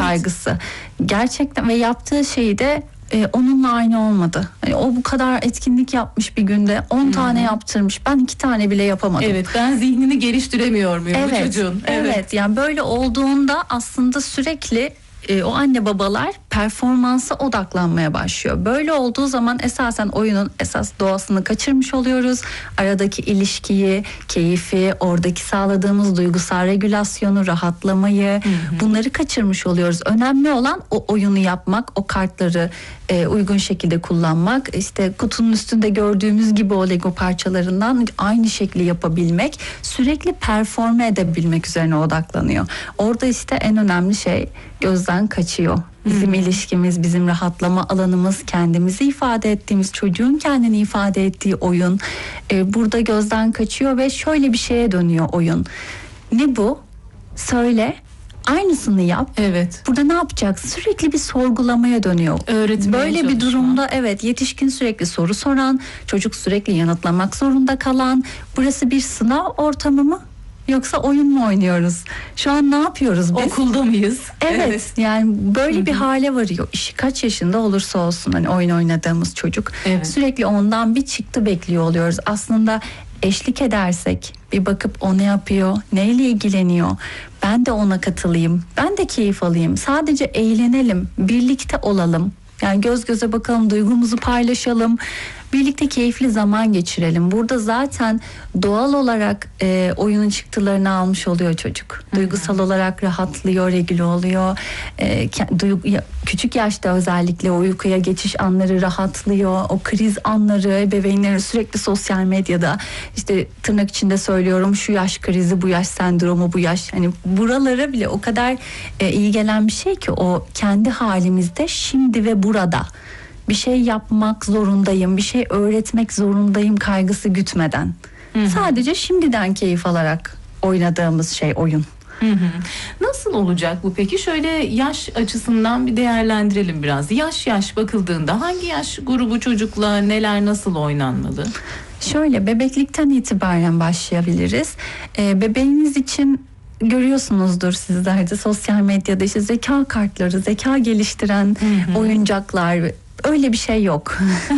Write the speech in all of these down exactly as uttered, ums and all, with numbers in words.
kaygısı. Gerçekten ve yaptığı şey de e, onunla aynı olmadı. Yani o bu kadar etkinlik yapmış bir günde on hmm. tane yaptırmış. Ben iki tane bile yapamadım. Evet, ben zihnini geliştiremiyor muyum evet, bu çocuğun? Evet. evet. Yani böyle olduğunda aslında sürekli E, o anne babalar performansa odaklanmaya başlıyor. Böyle olduğu zaman esasen oyunun esas doğasını kaçırmış oluyoruz. Aradaki ilişkiyi, keyfi, oradaki sağladığımız duygusal regülasyonu, rahatlamayı, hı hı. bunları kaçırmış oluyoruz. Önemli olan o oyunu yapmak, o kartları e, uygun şekilde kullanmak. İşte kutunun üstünde gördüğümüz gibi o Lego parçalarından aynı şekli yapabilmek, sürekli performe edebilmek üzerine odaklanıyor. Orada işte en önemli şey gözden kaçıyor. Bizim hmm. ilişkimiz, bizim rahatlama alanımız, kendimizi ifade ettiğimiz, çocuğun kendini ifade ettiği oyun e, burada gözden kaçıyor ve şöyle bir şeye dönüyor oyun. Ne bu? Söyle. Aynısını yap. Evet. Burada ne yapacaksın? Sürekli bir sorgulamaya dönüyor. Öğretmeye Böyle çalışma. bir durumda evet, yetişkin sürekli soru soran, çocuk sürekli yanıtlamak zorunda kalan. Burası bir sınav ortamı mı? Yoksa oyun mu oynuyoruz? Şu an ne yapıyoruz biz? Okulda mıyız? Evet, evet. Yani böyle Hı-hı. bir hale varıyor. İşi kaç yaşında olursa olsun hani oyun oynadığımız çocuk. Evet. Sürekli ondan bir çıktı bekliyor oluyoruz. Aslında eşlik edersek, bir bakıp o ne yapıyor, neyle ilgileniyor, ben de ona katılayım, ben de keyif alayım, sadece eğlenelim, birlikte olalım. Yani göz göze bakalım, duygumuzu paylaşalım, birlikte keyifli zaman geçirelim. Burada zaten doğal olarak e, oyunun çıktılarını almış oluyor çocuk. Duygusal Hı-hı. olarak rahatlıyor, regüle oluyor. E, duygu, küçük yaşta özellikle o uykuya geçiş anları rahatlıyor. O kriz anları, ebeveynlerin sürekli sosyal medyada işte tırnak içinde söylüyorum, şu yaş krizi, bu yaş sendromu, bu yaş. Hani buralara bile o kadar e, iyi gelen bir şey ki o kendi halimizde şimdi ve burada. Bir şey yapmak zorundayım, bir şey öğretmek zorundayım kaygısı gütmeden. Hı-hı. Sadece şimdiden keyif alarak oynadığımız şey oyun. Hı hı. Nasıl olacak bu peki? Şöyle yaş açısından bir değerlendirelim biraz. Yaş yaş bakıldığında hangi yaş grubu çocukla neler nasıl oynanmalı? Şöyle bebeklikten itibaren başlayabiliriz. Ee, bebeğiniz için görüyorsunuzdur sizler de sosyal medyada işte zeka kartları, zeka geliştiren hı hı. oyuncaklar. Öyle bir şey yok.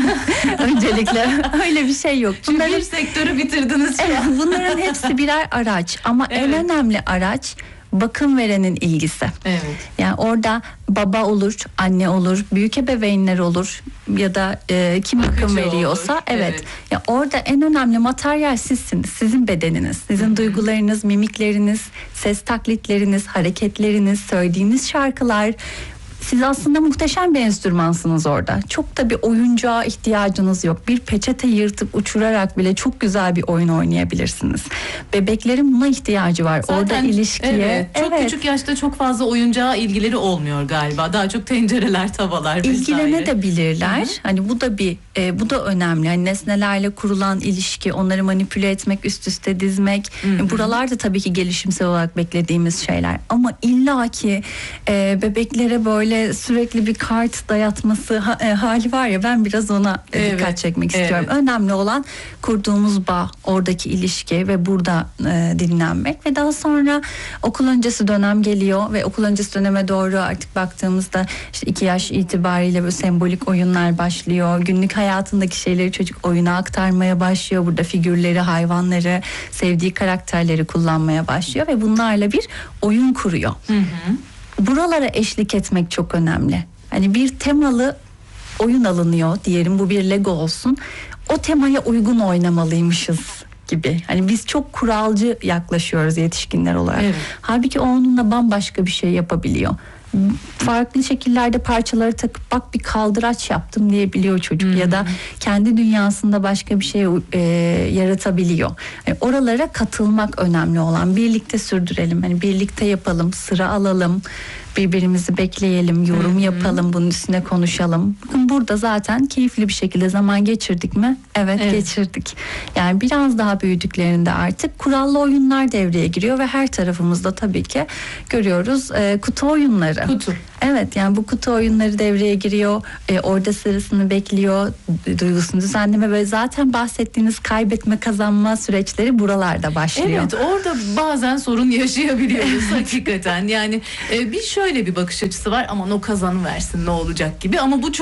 Öncelikle öyle bir şey yok. Bunların, Çünkü bir sektörü bitirdiniz. Evet, bunların hepsi birer araç ama evet. en önemli araç bakım verenin ilgisi. Evet. Yani orada baba olur, anne olur, büyük ebeveynler olur ya da e, kim bakıcı bakım veriyorsa olur. evet. evet. Ya orada en önemli materyal sizsiniz. Sizin bedeniniz, sizin Hı-hı. duygularınız, mimikleriniz, ses taklitleriniz, hareketleriniz, söylediğiniz şarkılar. Siz aslında muhteşem bir enstrümansınız orada. Çok da bir oyuncağa ihtiyacınız yok. Bir peçete yırtıp uçurarak bile çok güzel bir oyun oynayabilirsiniz. Bebeklerin buna ihtiyacı var. Zaten, orada ilişkiye. Evet, çok evet. küçük yaşta çok fazla oyuncağa ilgileri olmuyor galiba. Daha çok tencereler, tavalar vesaire. İlgilenebilirler. Hı-hı. Hani bu da bir e, bu da önemli. Hani nesnelerle kurulan ilişki, onları manipüle etmek, üst üste dizmek. Yani buralarda tabii ki gelişimsel olarak beklediğimiz şeyler. Ama illaki e, bebeklere böyle sürekli bir kart dayatması ha, e, hali var ya, ben biraz ona evet, dikkat çekmek evet. istiyorum. Önemli olan kurduğumuz bağ, oradaki ilişki ve burada e, dinlenmek ve daha sonra okul öncesi dönem geliyor ve okul öncesi döneme doğru artık baktığımızda işte iki yaş itibariyle böyle sembolik oyunlar başlıyor. Günlük hayatındaki şeyleri çocuk oyuna aktarmaya başlıyor. Burada figürleri, hayvanları, sevdiği karakterleri kullanmaya başlıyor ve bunlarla bir oyun kuruyor. Hı hı. Buralara eşlik etmek çok önemli. Hani bir temalı oyun alınıyor diyelim, bu bir Lego olsun. O temaya uygun oynamalıymışız gibi. Hani biz çok kuralcı yaklaşıyoruz yetişkinler olarak. Evet. Halbuki o onunla bambaşka bir şey yapabiliyor. Farklı şekillerde parçaları takıp bak bir kaldıraç yaptım diyebiliyor çocuk. Hmm. Ya da kendi dünyasında başka bir şey e, yaratabiliyor. Yani oralara katılmak önemli olan. Birlikte sürdürelim. Hani birlikte yapalım, sıra alalım, birbirimizi bekleyelim, yorum hmm. yapalım, bunun üstüne konuşalım. Bakın burada zaten keyifli bir şekilde zaman geçirdik mi? Evet, evet geçirdik. Yani biraz daha büyüdüklerinde artık kurallı oyunlar devreye giriyor ve her tarafımızda tabii ki görüyoruz e, kutu oyunları. Kutu. Evet, yani bu kutu oyunları devreye giriyor. E, orada sırasını bekliyor. Duygusunu düzenleme ve zaten bahsettiğiniz kaybetme kazanma süreçleri buralarda başlıyor. Evet, orada bazen sorun yaşayabiliyoruz hakikaten. Yani e, bir şöyle şöyle bir bakış açısı var, aman o kazanı versin ne olacak gibi, ama bu çok